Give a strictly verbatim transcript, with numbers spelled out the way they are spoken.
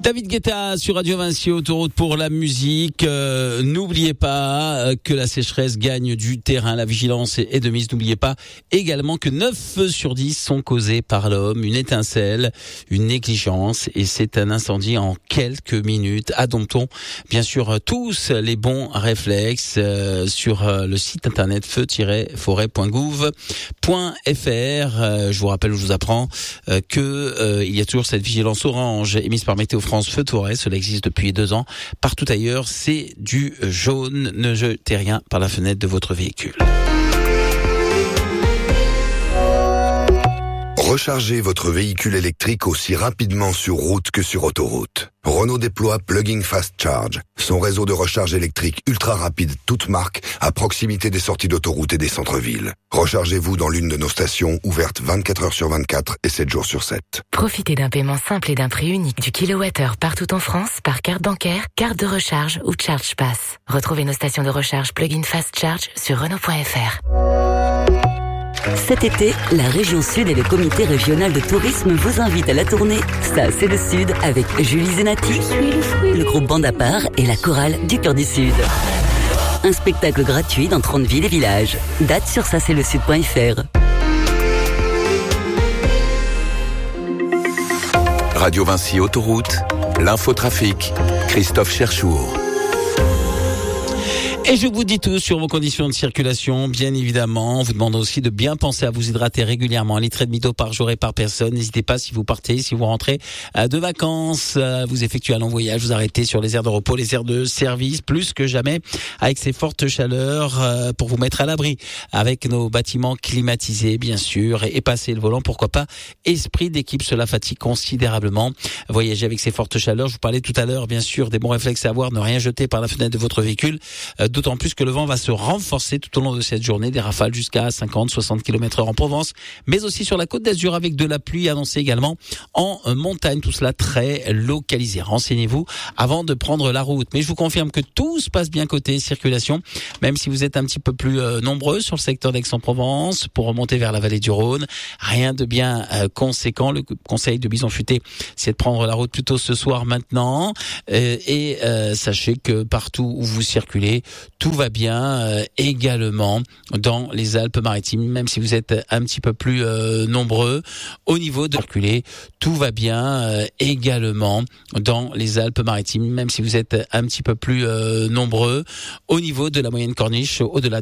David Guetta sur Radio Vinci, autoroute pour la musique. Euh, n'oubliez pas que la sécheresse gagne du terrain, la vigilance est de mise. N'oubliez pas également que neuf feux sur dix sont causés par l'homme, une étincelle, une négligence, et c'est un incendie en quelques minutes. Adoptons bien sûr tous les bons réflexes euh, sur euh, le site internet feu tiret forêt point gouv point f r. Euh, je vous rappelle, je vous apprends euh, que euh, il y a toujours cette vigilance orange émise par Météo France feu de forêt. Cela existe depuis deux ans. Partout ailleurs, c'est du jaune. Ne jetez rien par la fenêtre de votre véhicule. Rechargez votre véhicule électrique aussi rapidement sur route que sur autoroute. Renault déploie Plug-in Fast Charge, son réseau de recharge électrique ultra rapide toute marque à proximité des sorties d'autoroute et des centres-villes. Rechargez-vous dans l'une de nos stations ouvertes vingt-quatre heures sur vingt-quatre et sept jours sur sept. Profitez d'un paiement simple et d'un prix unique du kilowattheure partout en France par carte bancaire, carte de recharge ou Charge Pass. Retrouvez nos stations de recharge Plug-in Fast Charge sur Renault point f r. Cet été, la région Sud et le comité régional de tourisme vous invitent à la tournée Ça c'est le Sud avec Julie Zenati, le groupe Bande à part et la chorale du Cœur du Sud. Un spectacle gratuit dans trente villes et villages. Date sur ça c'est le sud point f r. Radio Vinci Autoroute, l'infotrafic, Christophe Cherchour. Et je vous dis tout sur vos conditions de circulation, bien évidemment. On vous demande aussi de bien penser à vous hydrater régulièrement. Un litre et demi d'eau par jour et par personne. N'hésitez pas, si vous partez, si vous rentrez de vacances, vous effectuez un long voyage, vous arrêtez sur les aires de repos, les aires de service, plus que jamais, avec ces fortes chaleurs, pour vous mettre à l'abri, avec nos bâtiments climatisés, bien sûr, et, et passer le volant, pourquoi pas. Esprit d'équipe, cela fatigue considérablement. Voyager avec ces fortes chaleurs, je vous parlais tout à l'heure, bien sûr, des bons réflexes à avoir, ne rien jeter par la fenêtre de votre véhicule. D'autant plus que le vent va se renforcer tout au long de cette journée, des rafales jusqu'à cinquante à soixante kilomètres heure en Provence, mais aussi sur la Côte d'Azur avec de la pluie annoncée également en montagne, tout cela très localisé. Renseignez-vous avant de prendre la route. Mais je vous confirme que tout se passe bien côté circulation, même si vous êtes un petit peu plus euh, nombreux sur le secteur d'Aix-en-Provence pour remonter vers la vallée du Rhône. Rien de bien euh, conséquent. Le conseil de Bison Futé, c'est de prendre la route plutôt ce soir maintenant. Euh, et euh, sachez que partout où vous circulez, tout va bien euh, également dans les Alpes-Maritimes, même si vous êtes un petit peu plus euh, nombreux. Au niveau de circuler, tout va bien euh, également dans les Alpes-Maritimes, même si vous êtes un petit peu plus euh, nombreux. Au niveau de la moyenne corniche, au-delà